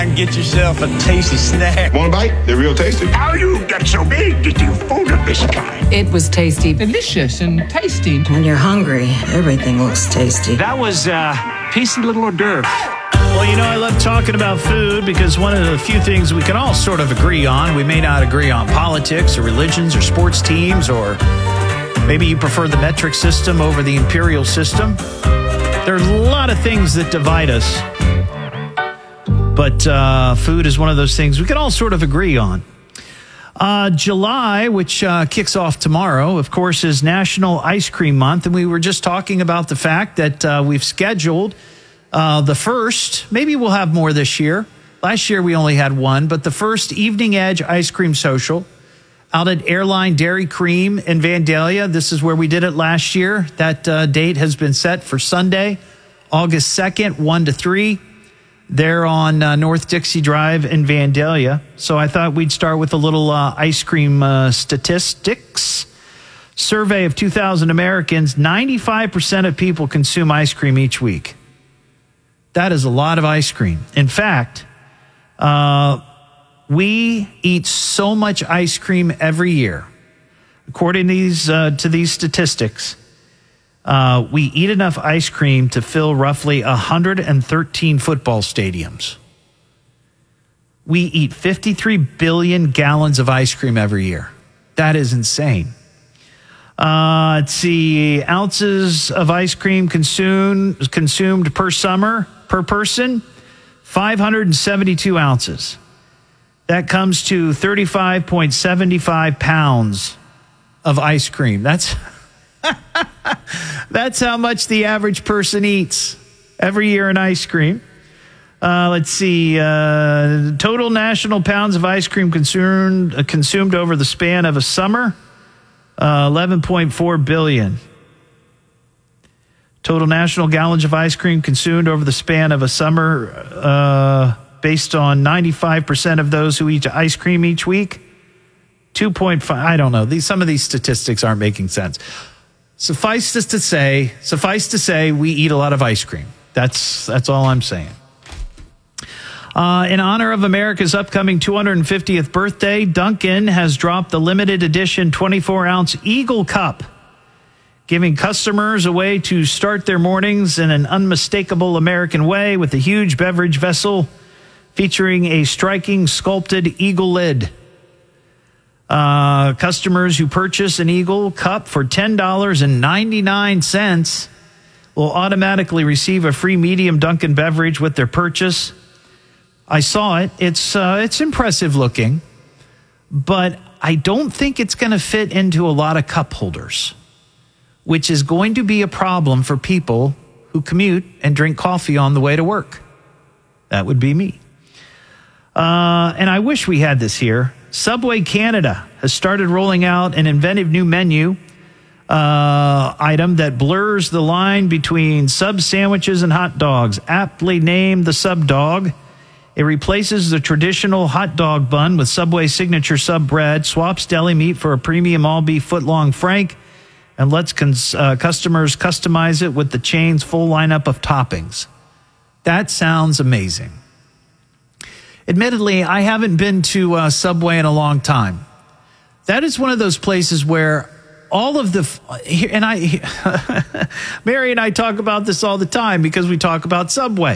And get yourself a tasty snack. Want a bite? They're real tasty. How you get so big eating food of this kind? It was tasty. Delicious and tasty. When you're hungry, everything looks tasty. That was tasty little hors d'oeuvre. Well, I love talking about food because one of the few things we can all sort of agree on, we may not agree on politics or religions or sports teams, or maybe you prefer the metric system over the imperial system. There's a lot of things that divide us. But food is one of those things we can all sort of agree on. July, which kicks off tomorrow, of course, is National Ice Cream Month. And we were just talking about the fact that we've scheduled the first, maybe we'll have more this year. Last year we only had one, but the first Evening Edge Ice Cream Social out at Airline Dairy Cream in Vandalia. This is where we did it last year. That date has been set for Sunday, August 2nd, 1 to 3. They're on North Dixie Drive in Vandalia. So I thought we'd start with a little ice cream statistics. Survey of 2,000 Americans, 95% of people consume ice cream each week. That is a lot of ice cream. In fact, we eat so much ice cream every year. According to these statistics, we eat enough ice cream to fill roughly 113 football stadiums. We eat 53 billion gallons of ice cream every year. That is insane. Let's see, ounces of ice cream consumed per summer, per person, 572 ounces. That comes to 35.75 pounds of ice cream. That's how much the average person eats every year in ice cream. Let's see, total national pounds of ice cream consumed over the span of a summer, 11.4 billion. Total national gallons of ice cream consumed over the span of a summer, based on 95% of those who eat ice cream each week, 2.5. I don't know. Some of these statistics aren't making sense. Suffice to say, we eat a lot of ice cream. That's all I'm saying. In honor of America's upcoming 250th birthday, Dunkin' has dropped the limited edition 24-ounce Eagle Cup, giving customers a way to start their mornings in an unmistakable American way with a huge beverage vessel featuring a striking sculpted eagle lid. Customers who purchase an Eagle Cup for $10.99 will automatically receive a free medium Dunkin' beverage with their purchase. I saw it. It's impressive looking, but I don't think it's going to fit into a lot of cup holders, which is going to be a problem for people who commute and drink coffee on the way to work. That would be me. And I wish we had this here. Subway Canada has started rolling out an inventive new menu item that blurs the line between sub sandwiches and hot dogs, aptly named the Sub Dog. It replaces the traditional hot dog bun with Subway signature sub bread, swaps deli meat for a premium all-beef footlong frank, and lets customers customize it with the chain's full lineup of toppings. That sounds amazing. Admittedly, I haven't been to Subway in a long time. That is one of those places where all of the, and Mary and I talk about this all the time because we talk about Subway.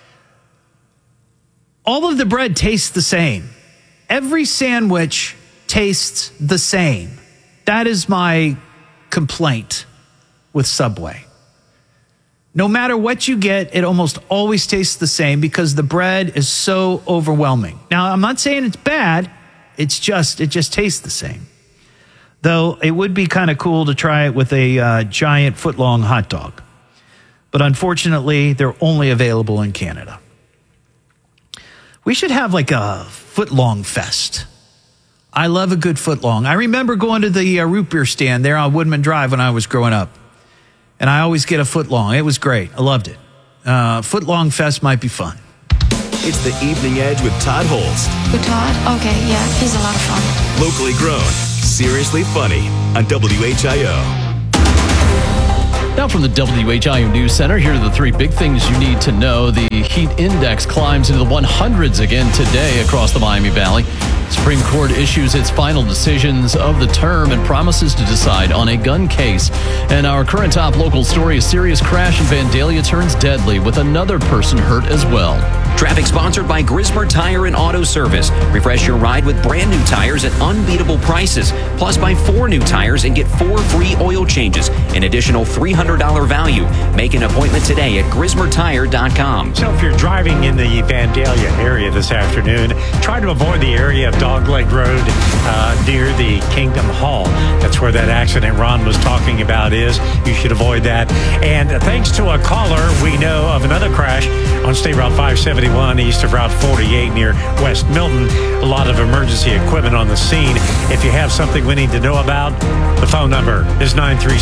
All of the bread tastes the same. Every sandwich tastes the same. That is my complaint with Subway. No matter what you get, it almost always tastes the same because the bread is so overwhelming. Now, I'm not saying it's bad. It just tastes the same. Though it would be kind of cool to try it with a giant footlong hot dog. But unfortunately, they're only available in Canada. We should have like a footlong fest. I love a good footlong. I remember going to the root beer stand there on Woodman Drive when I was growing up. And I always get a footlong. It was great. I loved it. Footlong fest might be fun. It's the Evening Edge with Todd Holst. With Todd? Okay, yeah, he's a lot of fun. Locally grown, seriously funny on WHIO. Now from the WHIO News Center, here are the three big things you need to know. The heat index climbs into the 100s again today across the Miami Valley. Supreme Court issues its final decisions of the term and promises to decide on a gun case. And our current top local story, a serious crash in Vandalia turns deadly with another person hurt as well. Traffic sponsored by Grismer Tire and Auto Service. Refresh your ride with brand new tires at unbeatable prices. Plus, buy 4 new tires and get 4 free oil changes. An additional $300 value. Make an appointment today at GrismerTire.com. So if you're driving in the Vandalia area this afternoon, try to avoid the area of Dogleg Road near the Kingdom Hall. That's where that accident Ron was talking about is. You should avoid that. And thanks to a caller, we know of another crash on State Route 571 east of Route 48 near West Milton. A lot of emergency equipment on the scene. If you have something we need to know about, the phone number is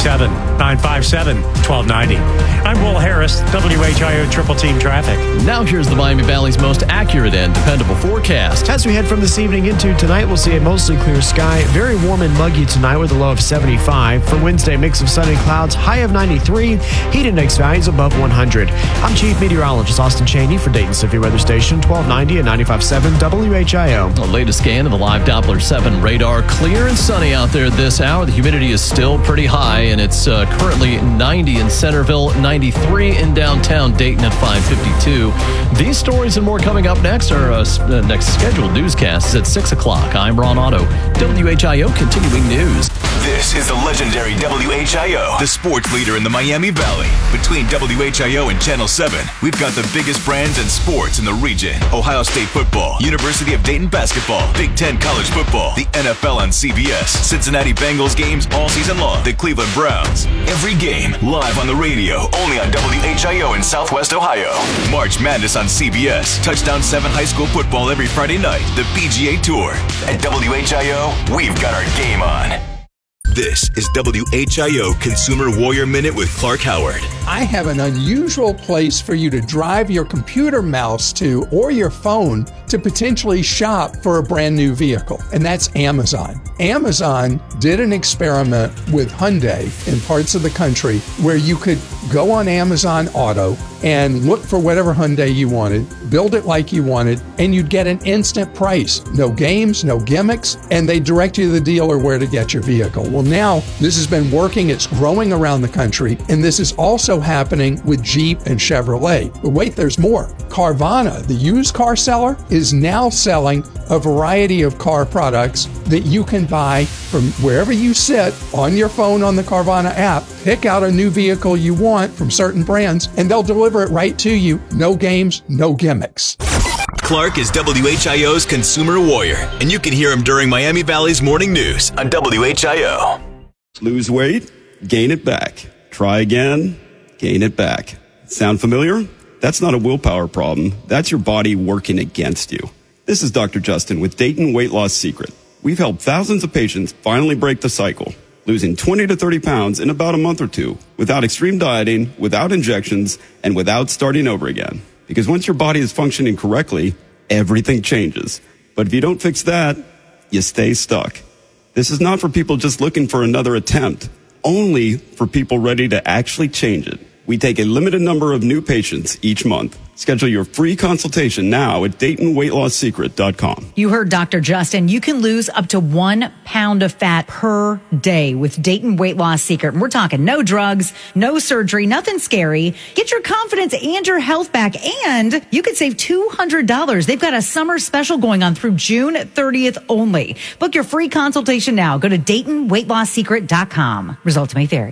937-957-1290. I'm Will Harris, WHIO Triple Team Traffic. Now here's the Miami Valley's most accurate and dependable forecast. As we head from this evening into tonight, we'll see a mostly clear sky. Very warm and muggy tonight with a low of 75. For Wednesday, mix of sun and clouds, high of 93. Heat index values above 100. I'm Chief Meteorologist Austin Cheney for Dayton Severe Weather Station, 1290 and 95.7 WHIO. The latest scan of the live Doppler 7 radar. Clear and sunny out there this hour. The humidity is still pretty high, and it's currently 90 in Centerville, 93 in downtown Dayton at 5:52. These stories and more coming up next. Our next scheduled newscast is at 6 o'clock. I'm Ron Otto, WHIO Continuing News. This is the legendary WHIO, the sports leader in the Miami Valley. Between WHIO and Channel 7, we've got the biggest brands and sports in the region. Ohio State football, University of Dayton basketball, Big Ten college football, the NFL on CBS, Cincinnati Bengals games all season long, the Cleveland Browns. Every game live on the radio, only on WHIO in Southwest Ohio. March Madness on CBS, Touchdown 7 high school football every Friday night, the PGA Tour. At WHIO, we've got our game on. This is WHIO Consumer Warrior Minute with Clark Howard. I have an unusual place for you to drive your computer mouse to or your phone to potentially shop for a brand new vehicle, and that's Amazon. Amazon did an experiment with Hyundai in parts of the country where you could go on Amazon Auto and look for whatever Hyundai you wanted, build it like you wanted, and you'd get an instant price. No games, no gimmicks, and they direct you to the dealer where to get your vehicle. Well, now this has been working. It's growing around the country, and this is also happening with Jeep and Chevrolet. But wait, there's more. Carvana, the used car seller, is now selling a variety of car products that you can buy from wherever you sit on your phone on the Carvana app. Pick out a new vehicle you want from certain brands, and they'll deliver it right to you. No games, no gimmicks. Clark is WHIO's Consumer Warrior, and you can hear him during Miami Valley's Morning News on WHIO. Lose weight, gain it back. Try again, gain it back. Sound familiar? That's not a willpower problem. That's your body working against you. This is Dr. Justin with Dayton Weight Loss Secret. We've helped thousands of patients finally break the cycle, losing 20 to 30 pounds in about a month or two, without extreme dieting, without injections, and without starting over again. Because once your body is functioning correctly, everything changes. But if you don't fix that, you stay stuck. This is not for people just looking for another attempt, only for people ready to actually change it. We take a limited number of new patients each month. Schedule your free consultation now at DaytonWeightLossSecret.com. You heard Dr. Justin. You can lose up to 1 pound of fat per day with Dayton Weight Loss Secret. And we're talking no drugs, no surgery, nothing scary. Get your confidence and your health back, and you could save $200. They've got a summer special going on through June 30th only. Book your free consultation now. Go to DaytonWeightLossSecret.com. Results may vary.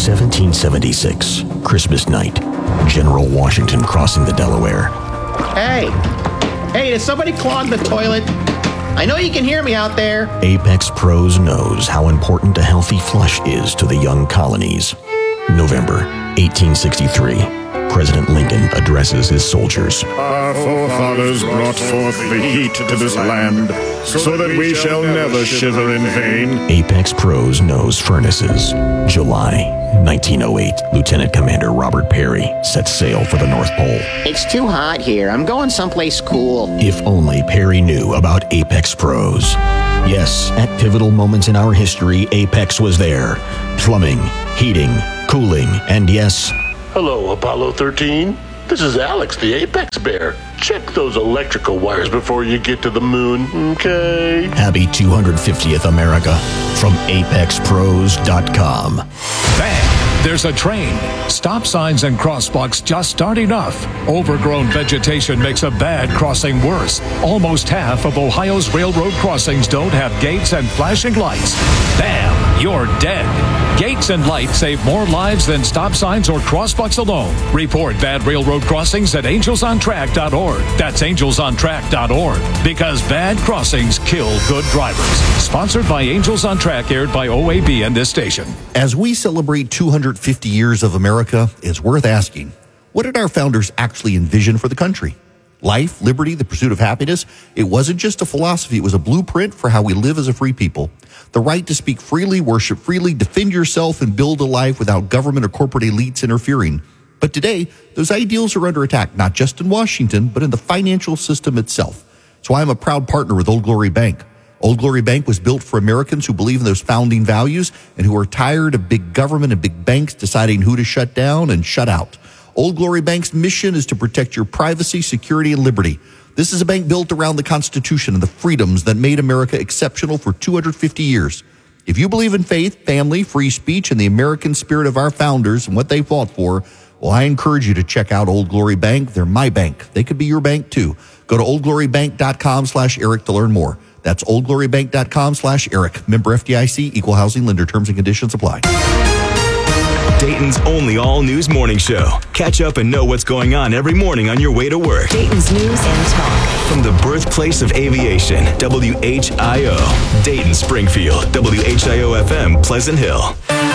1776, Christmas night. General Washington crossing the Delaware. Hey, did somebody clog the toilet? I know you can hear me out there. Apex Pros knows how important a healthy flush is to the young colonies. November 1863. President Lincoln addresses his soldiers. Our forefathers brought forth the heat to this land, so that we shall never shiver in vain. Apex Pros knows furnaces. July 1908, Lieutenant Commander Robert Peary sets sail for the North Pole. It's too hot here. I'm going someplace cool. If only Peary knew about Apex Pros. Yes, at pivotal moments in our history, Apex was there. Plumbing, heating, cooling, and yes, Hello, Apollo 13. This is Alex, the Apex Bear. Check those electrical wires before you get to the moon, okay? happy 250th America from ApexPros.com. Bang! There's a train. Stop signs and crosswalks just aren't enough. Overgrown vegetation makes a bad crossing worse. Almost half of Ohio's railroad crossings don't have gates and flashing lights. Bam! You're dead. Gates and lights save more lives than stop signs or crosswalks alone. Report bad railroad crossings at angelsontrack.org. That's angelsontrack.org. Because bad crossings kill good drivers. Sponsored by Angels on Track, aired by OAB and this station. As we celebrate 250 years of America, it's worth asking, what did our founders actually envision for the country? Life, liberty, the pursuit of happiness. It wasn't just a philosophy. It was a blueprint for how we live as a free people. The right to speak freely, worship freely, defend yourself, and build a life without government or corporate elites interfering. But today, those ideals are under attack, not just in Washington, but in the financial system itself. So I'm a proud partner with Old Glory Bank. Old Glory Bank was built for Americans who believe in those founding values and who are tired of big government and big banks deciding who to shut down and shut out. Old Glory Bank's mission is to protect your privacy, security, and liberty. This is a bank built around the Constitution and the freedoms that made America exceptional for 250 years. If you believe in faith, family, free speech, and the American spirit of our founders and what they fought for, well, I encourage you to check out Old Glory Bank. They're my bank. They could be your bank, too. Go to oldglorybank.com/Eric to learn more. That's oldglorybank.com/Eric. Member FDIC, equal housing lender. Terms and conditions apply. Dayton's only all-news morning show. Catch up and know what's going on every morning on your way to work. Dayton's News and Talk. From the birthplace of aviation, WHIO. Dayton, Springfield, WHIO-FM, Pleasant Hill.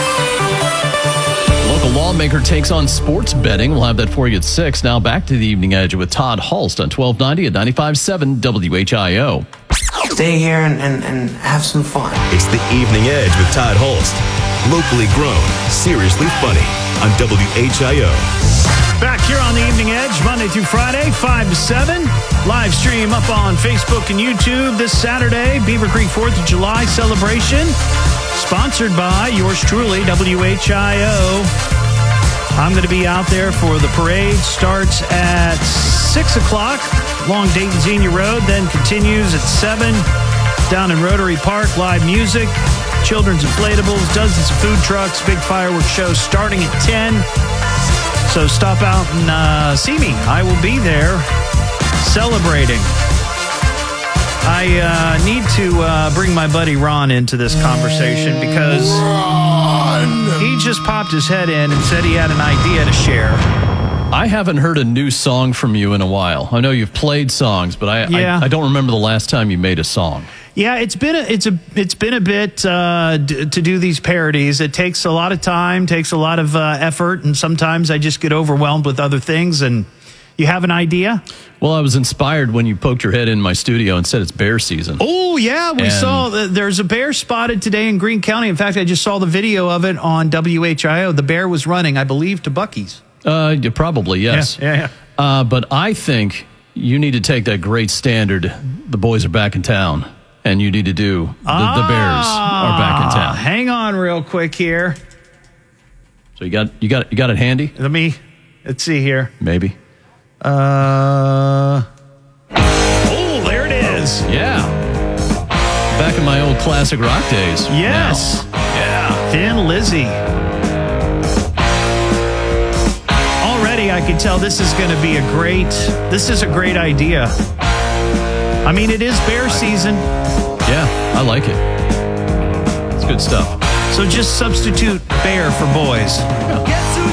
Local lawmaker takes on sports betting. We'll have that for you at 6. Now back to the Evening Edge with Todd Hulst on 1290 at 95.7 WHIO. Stay here and have some fun. It's the Evening Edge with Todd Hulst. Locally grown, seriously funny on WHIO. Back here on the Evening Edge, Monday through Friday, 5 to 7. Live stream up on Facebook and YouTube this Saturday. Beaver Creek 4th of July celebration. Sponsored by yours truly, WHIO. I'm going to be out there for the parade. Starts at 6 o'clock along Dayton Xenia Road, then continues at 7 down in Rotary Park. Live music, children's inflatables, dozens of food trucks, big fireworks show starting at 10. So stop out and see me. I will be there celebrating. I need to bring my buddy Ron into this conversation because he just popped his head in and said he had an idea to share. I haven't heard a new song from you in a while. I know you've played songs, but I don't remember the last time you made a song. Yeah, it's been a bit to do these parodies. It takes a lot of time, takes a lot of effort, and sometimes I just get overwhelmed with other things. And you have an idea? Well, I was inspired when you poked your head in my studio and said it's bear season. Oh, yeah. We saw there's a bear spotted today in Greene County. In fact, I just saw the video of it on WHIO. The bear was running, I believe, to Buc-ee's. Probably, yes. Yeah. But I think you need to take that great standard, the boys are back in town, and you need to do the Bears are back in town. Hang on real quick here. So you got it handy? Let's see here. Maybe. Oh, there it is. Yeah. Back in my old classic rock days. Yes. Now. Yeah. Thin Lizzy. Already I can tell this is going to be a great idea. I mean, it is bear season. Yeah, I like it. It's good stuff. So just substitute bear for boys. Guess who